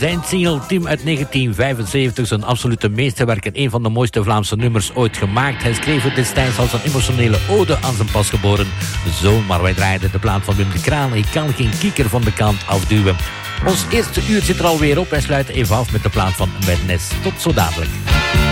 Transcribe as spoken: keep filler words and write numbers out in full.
Zijn single Tim uit negentien vijfenzeventig, zijn absolute meesterwerk en een van de mooiste Vlaamse nummers ooit gemaakt. Hij schreef het destijds als een emotionele ode aan zijn pasgeboren zoon. Maar wij draaiden de plaat van Wim de Kraan. Ik kan geen kieker van de kant afduwen. Ons eerste uur zit er alweer op. Wij sluiten even af met de plaat van Madness. Tot zo dadelijk.